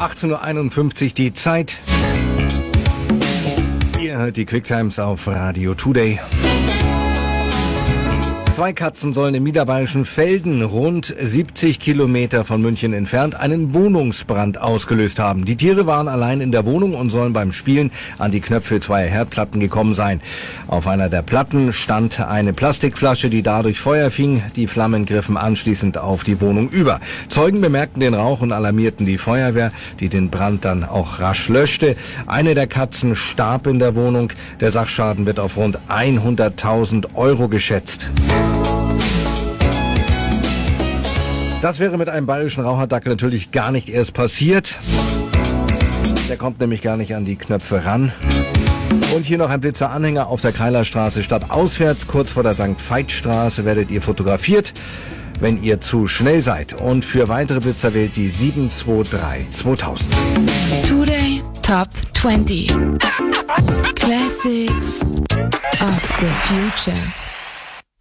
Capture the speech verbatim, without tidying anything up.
achtzehn Uhr einundfünfzig die Zeit. Ihr hört die Quicktimes auf Radio Today. Zwei Katzen sollen im niederbayerischen Velden, rund siebzig Kilometer von München entfernt, einen Wohnungsbrand ausgelöst haben. Die Tiere waren allein in der Wohnung und sollen beim Spielen an die Knöpfe zweier Herdplatten gekommen sein. Auf einer der Platten stand eine Plastikflasche, die dadurch Feuer fing. Die Flammen griffen anschließend auf die Wohnung über. Zeugen bemerkten den Rauch und alarmierten die Feuerwehr, die den Brand dann auch rasch löschte. Eine der Katzen starb in der Wohnung. Der Sachschaden wird auf rund hunderttausend Euro geschätzt. Das wäre mit einem bayerischen Raucherdackel natürlich gar nicht erst passiert. Der kommt nämlich gar nicht an die Knöpfe ran. Und hier noch ein Blitzer-Anhänger auf der Kreilerstraße stadtauswärts. Kurz vor der Sankt Veit-Straße werdet ihr fotografiert, wenn ihr zu schnell seid. Und für weitere Blitzer wählt die sieben zwei drei zweitausend. Today Top zwanzig. Classics of the Future.